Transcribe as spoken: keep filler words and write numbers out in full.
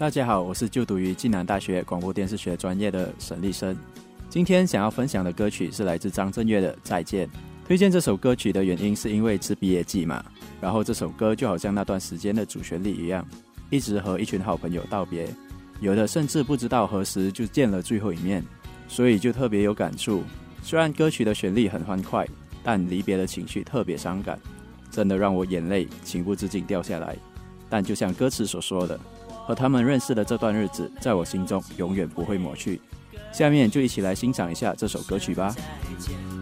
大家好，我是就读于暨南大学广播电视学专业的沈立生。今天想要分享的歌曲是来自张震岳的《再见》。推荐这首歌曲的原因是因为是毕业季嘛，然后这首歌就好像那段时间的主旋律一样，一直和一群好朋友道别，有的甚至不知道何时就见了最后一面，所以就特别有感触。虽然歌曲的旋律很欢快，但离别的情绪特别伤感，真的让我眼泪情不自禁掉下来。但就像歌词所说的，和他们认识的这段日子在我心中永远不会抹去。下面就一起来欣赏一下这首歌曲吧。